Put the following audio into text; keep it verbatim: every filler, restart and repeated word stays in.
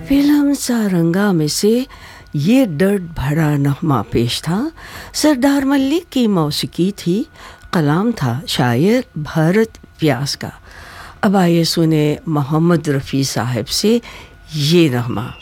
Film Saranga में से ये दर्द भरा नगमा पेश था। सरदार मलिक की मौसीकी थी, कलाम था शायर भारत व्यास का। अब आइए सुने मोहम्मद रफ़ी साहब से ये नगमा।